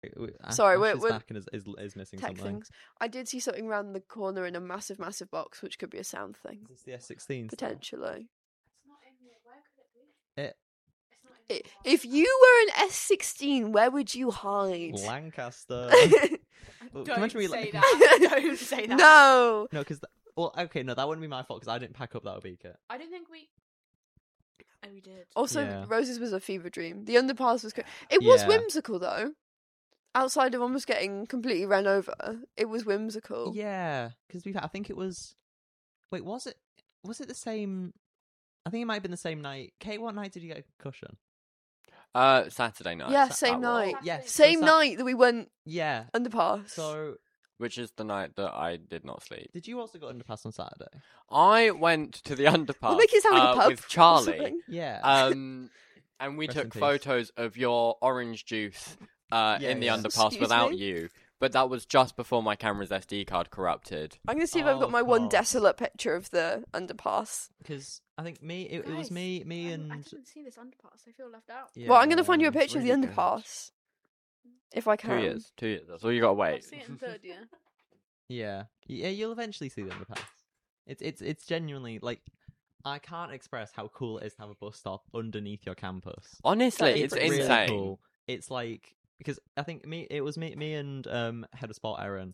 Sorry, Ash we're is back and is missing tech something. things. I did see something round the corner in a massive box, which could be a sound thing. Is this the S16? Potentially. It's not in here. Where could it be? It It's not in here. If you were an S16, where would you hide? Lancaster. Well, Don't imagine we, say like- that. Don't say that. No. No, because okay, no, that wouldn't be my fault because I didn't pack up that beacon. I don't think we. Oh, we did. Also, Yeah. Rose's was a fever dream. The underpass was. It was Yeah. whimsical though. Outside of almost getting completely ran over, it was whimsical. Yeah, because I think it was. Wait, was it? Was it the same? I think it might have been the same night. Kate, what night did you get a concussion? Saturday night. Yeah, that same was. night. Yes, Same so night that we went Yeah. underpass. So, Which is the night that I did not sleep. did you also go underpass on Saturday? I went to the underpass We'll make it sound like a pub with or Charlie. something. Yeah. And we Rest in took peace. photos of your orange juice in the yeah. underpass Excuse without me? you. But that was just before my camera's SD card corrupted. I'm gonna see if I've got Oh, my one God. desolate picture of the underpass. Because I think it was me I and didn't see this underpass. I feel left out. Well, I'm gonna find you a it's picture of the really good. underpass if I 2 can. years. 2 years. That's all you gotta I'll wait. see it in third year. Yeah, you'll eventually see the underpass. It's genuinely like I can't express how cool it is to have a bus stop underneath your campus. Honestly, That is it's pretty Really insane. cool. It's like because I think it was me and head of sport Erin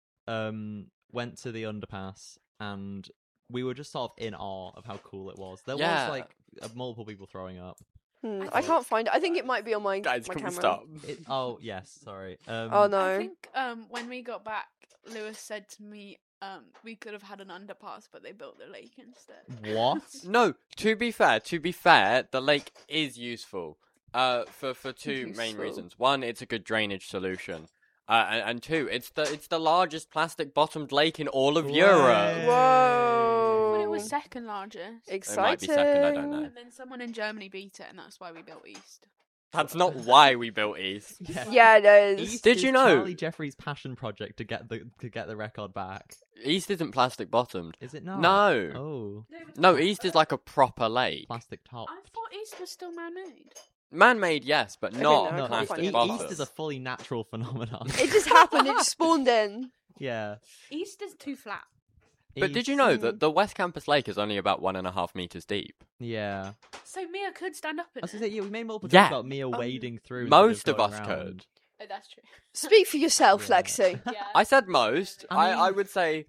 went to the underpass and we were just sort of in awe of how cool it was. There Yeah. was like multiple people throwing up. I can't find it. I think it might be on my Guys, my can camera. we stop? Oh yes, sorry. Oh no. I think when we got back, Lewis said to me, we could have had an underpass, but they built the lake instead. What? No, to be fair, the lake is useful. For two main Useful. reasons. One, it's a good drainage solution. And two, it's the largest plastic bottomed lake in all of Europe. Whoa. But it was second largest. Exciting. might be second, I don't know. And then someone in Germany beat it, and that's why we built East. That's not why we built East. Yeah, it is. East Did is you know- Charlie Jeffrey's passion project to get the record back? East isn't plastic bottomed. Is it not? No. Oh, No, East is like a proper lake. plastic top. I thought East was still man-made. Man-made, yes, but don't not know, I can't plastic find it. bottom. East is a fully natural phenomenon. It just happened. It just spawned in. Yeah. East is too flat. But did you East- know that the West Campus Lake is only about 1.5 meters deep? Yeah. So Mia could stand up in I was it. gonna say, yeah, we made multiple Yeah. jokes about Mia wading through. Most instead of going us around. could. Oh, that's true. Speak for yourself, Yeah. Lexi. Yeah. I said most. I I mean- would say...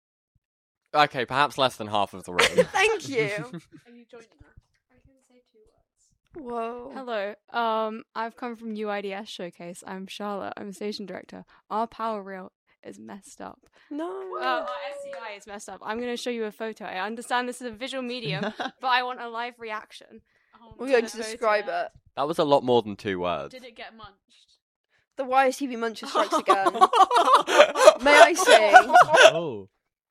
Okay, perhaps less than half of the room. Thank you. Are you joining us? I can say 2 words. Whoa. Hello. I've come from UIDS Showcase. I'm Charlotte. I'm a station director. Our power reel is messed up. No. Our SCI is messed up. I'm going to show you a photo. I understand this is a visual medium, but I want a live reaction. Oh, We're no. going to describe it. That was a lot more than 2 words. Did it get munched? The YSTV Muncher strikes again. May I sing? Oh.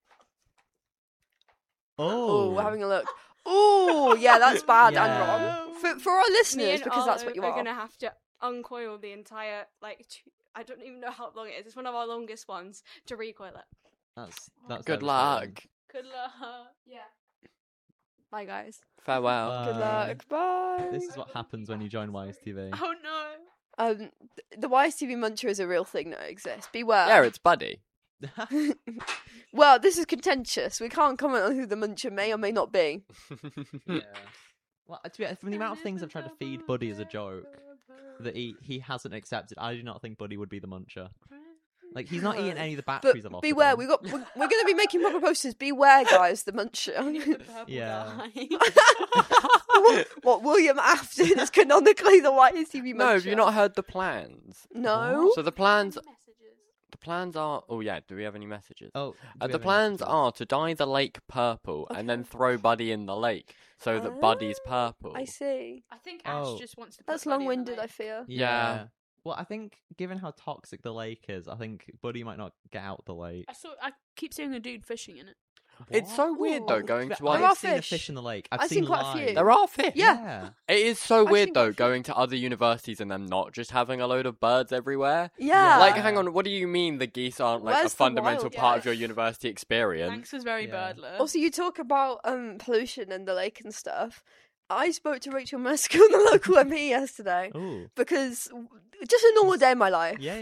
Oh, Oh. we're having a look. Oh, yeah, that's bad Yeah. and wrong. For our Me listeners, and because that's Arlo what you are are. going to have to uncoil the entire, I don't even know how long it is. It's one of our longest ones to recoil it. That's Good devastating. luck. Good luck. Yeah. Bye, guys. Farewell. Good luck. Bye. This is what happens when you join YSTV. Oh no. The YSTV Muncher is a real thing that exists. Beware. Yeah, it's Buddy. Well, this is contentious. We can't comment on who the Muncher may or may not be. Yeah. Well, to be honest, from the amount of things I've tried to feed Buddy as a joke that he hasn't accepted, I do not think Buddy would be the muncher. Like he's not eating any of the batteries I've But offered beware, him. we're going to be making proper posters. Beware, guys, the Muncher. Yeah. What William Afton is canonically the YSTV Muncher. No, have you not heard the plans? No. So the plans are... Oh yeah, do we have any messages? Oh, do we The have any plans messages? are to dye the lake purple and then throw Buddy in the lake so that Buddy's purple. I see. I think Ash Oh. just wants to. That's put Buddy in the long-winded, I lake. fear. Yeah. Well, I think given how toxic the lake is, I think Buddy might not get out the lake. I keep seeing a dude fishing in it. It's so weird though Ooh. going to There are I've seen a fish. fish in the lake. I've I've seen quite a live. few. There are fish. Yeah. It is so I've weird seen quite a though few. going to other universities and them not just having a load of birds everywhere. Yeah. Like, hang on, what do you mean the geese aren't like Where's a the fundamental part of wildlife? your university experience? Thanks was very Yeah. birdler. Also, you talk about pollution in the lake and stuff. I spoke to Rachel Maskell, the local MP, yesterday Ooh. because just a normal day in my life. Yeah.